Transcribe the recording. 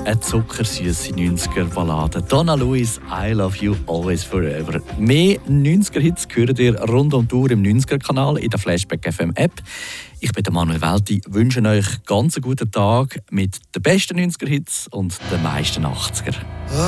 eine zuckersüße 90er-Ballade. Donna Lewis, I Love You Always Forever. Mehr 90er-Hits hört ihr rund um die Uhr im 90er-Kanal in der Flashback FM App. Ich bin Manuel Welti, wünsche euch ganz einen guten Tag mit den besten 90er-Hits und den meisten 80er.